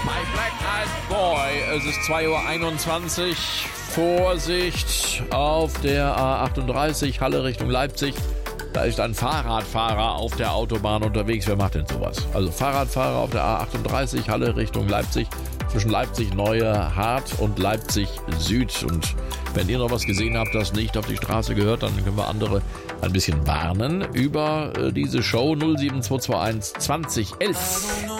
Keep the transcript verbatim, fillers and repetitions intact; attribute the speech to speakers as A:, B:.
A: My Black Eyed Boy. Es ist zwei Uhr einundzwanzig. Vorsicht auf der A achtunddreißig, Halle Richtung Leipzig. Da ist ein Fahrradfahrer auf der Autobahn unterwegs. Wer macht denn sowas? Also Fahrradfahrer auf der A achtunddreißig, Halle Richtung Leipzig. Zwischen Leipzig Neue Hart und Leipzig Süd. Und wenn ihr noch was gesehen habt, das nicht auf die Straße gehört, dann können wir andere ein bisschen warnen über äh, diese Show null sieben zwei zwei eins zwanzig elf.